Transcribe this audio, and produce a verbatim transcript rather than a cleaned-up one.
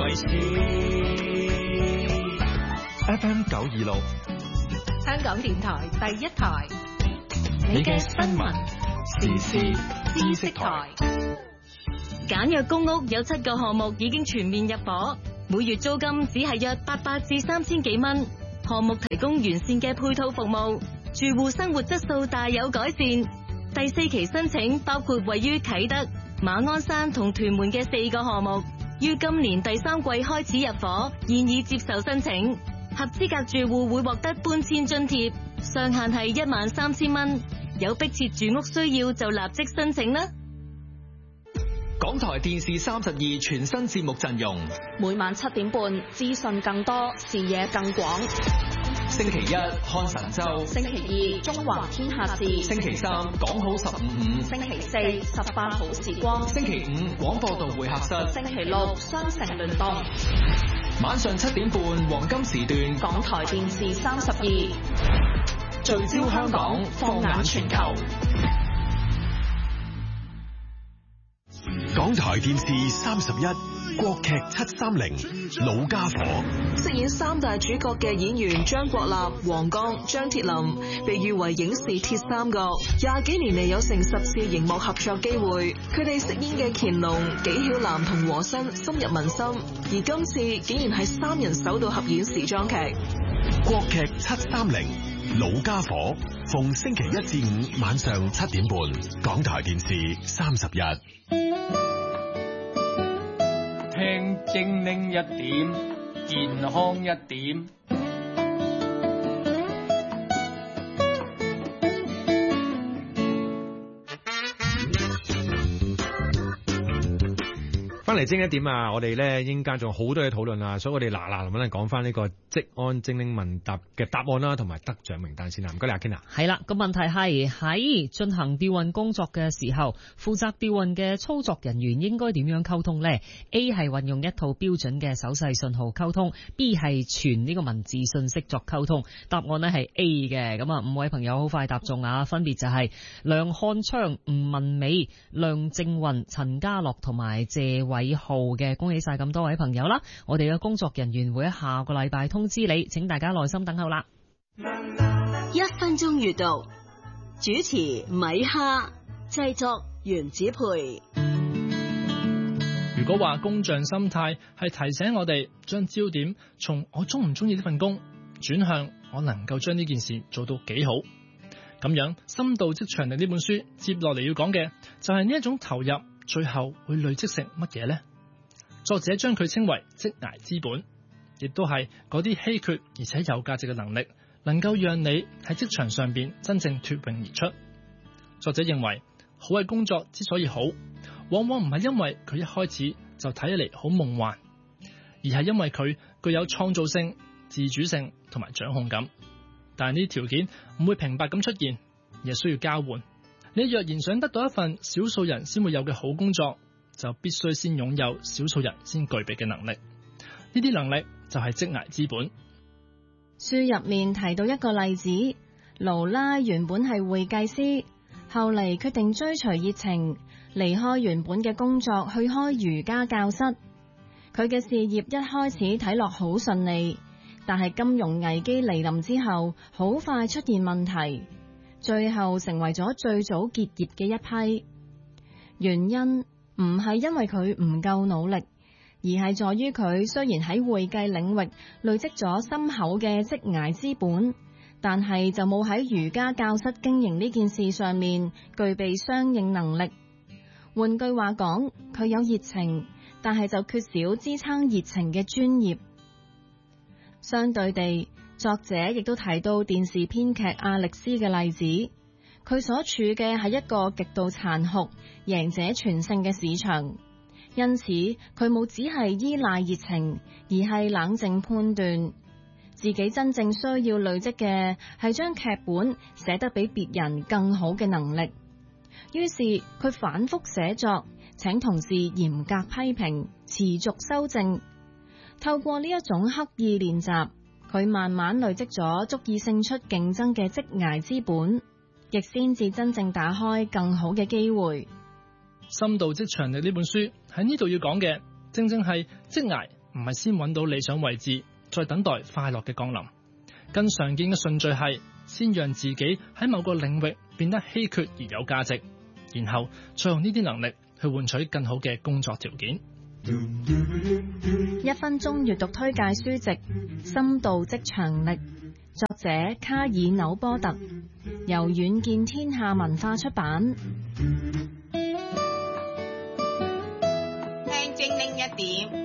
為事。 F M 九二六， 香港電台第一台， 你嘅新聞時事知識台。 簡約公屋有七個項目已經全面入伙，每月租金只係約八百至三千幾蚊。項目提供完善嘅配套服務，住戶生活質素大有改善。第四期申請包括位於啟德、馬鞍山同屯門嘅四個項目，於今年第三季開始入伙，現已接受申請。合資格住戶會獲得搬遷津貼，上限係一萬三千蚊。有迫切住屋需要就立即申請啦。 港台電視三十二全新節目陣容， 每晚七點半，資訊更多，視野更廣。 星期一看神州， 星期二中華天下事， 星期三講好十五五， 星期四十八好時光， 星期五廣播道會客室， 星期六雙城聯動。 晚上七點半黃金時段， 港台電視三十二， 聚焦香港，放眼全球。 港台電視三十一，國劇七三零，老家伙。 飾演三大主角嘅演員張國立、黃剛、張鐵林，被譽為影視鐵三角，廿幾年嚟有成十次熒幕合作機會。佢哋飾演嘅乾隆、紀曉嵐同和珅深入民心，而今次竟然係三人首度合演時裝劇。 國劇七三零，老家伙，逢星期一至五晚上七點半，港台電視三十一。 聽精靈一點，健康一點。 翻嚟精一點啊！我哋咧應間仲好多嘢討論啊，所以我哋嗱嗱咁咧講翻呢個職安精靈問答嘅答案啦，同埋得獎名單先啦。唔該你阿 Ken 啊。 係啦，個問題係喺進行調運工作嘅時候，負責調運嘅操作人員應該點樣溝通呢？ A 係運用一套標準嘅手勢信號溝通， B 係傳呢個文字信息作溝通。答案呢係 A 嘅。咁啊，五位朋友好快答中啊，分別就係梁漢昌、吳文美、梁正雲、陳家樂同埋謝偉浩嘅，恭喜晒咁多位朋友啦！我哋嘅工作人員會喺下個禮拜通知你，請大家耐心等候啦。 一分鐘閱讀，主持米哈，製作袁子培。 如果話工匠心態係提醒我哋將焦點從我中唔中意呢份工轉向我能夠將呢件事做到幾好，咁樣深度職場力呢本書接落嚟要講嘅就係呢一種投入最後會累積成乜嘢呢？作者將佢稱為職涯資本，亦都係嗰啲稀缺而且有價值嘅能力，能夠讓你喺職場上邊真正脫穎而出。作者認為，好嘅工作之所以好，往往唔係因為佢一開始就睇起嚟好夢幻，而係因為佢具有創造性、自主性同埋掌控感。但係呢啲條件唔會平白咁出現，而係需要交換。你若然想得到一份少數人先會有嘅好工作，就必須先擁有少數人先具備嘅能力。呢啲能力就係職涯資本。 書入面提到一個例子，勞拉原本係會計師，後嚟決定追隨熱情，離開原本嘅工作去開瑜伽教室。佢嘅事業一開始睇落好順利，但係金融危機嚟臨之後，好快出現問題，最後成為咗最早結業嘅一批。原因唔係因為佢唔夠努力，而係在於佢雖然喺會計領域累積咗深厚嘅職涯資本，但係就冇喺瑜伽教室經營呢件事上面具備相應能力。換句話講，佢有熱情，但係就缺少支撐熱情嘅專業。相對地，作者亦都提到電視編劇阿力斯嘅例子，佢所處嘅係一個極度殘酷、贏者全勝嘅市場，因此佢冇只係依賴熱情，而係冷靜判斷自己真正需要累積嘅係將劇本寫得比別人更好嘅能力。於是佢反覆寫作，請同事嚴格批評，持續修正。透過呢一種刻意練習，佢慢慢累積咗足以勝出競爭嘅職涯資本，亦先至真正打開更好嘅機會。 深度職場力呢本書喺呢度要講嘅，正正係職涯唔唔係先揾到理想位置，再等待快樂嘅降臨。更常見嘅順序係先讓自己喺某個領域變得稀缺而有價值，然後再用呢啲能力去換取更好嘅工作條件。 一分鐘閱讀推介書籍《深度職場力》，作者卡爾紐波特，由遠見天下文化出版。 聽精靈一點，